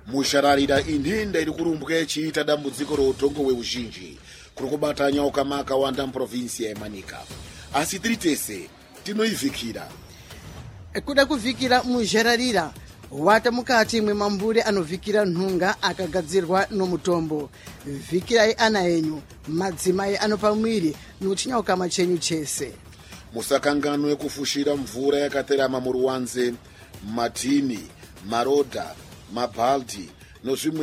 mushararira indinda iri kurumbwa ichiita dambudziko routongo hweuzhinji kuri kubata nyaukama akawanda muprovinsi yemanika. Asi tiri tese tinoivhikira. Kuda kuvhikira muzhararira wata mukati mwemambure anovhikira nhunga akagadzirwa nomutombo. Vhikirai ana enyu, madzimai anopa mwiri nochinyauka chenyu chese. Musakanganwe kufushira mvura yakaterama muruwanze, matini, marodha, mabhaldi nozvimwe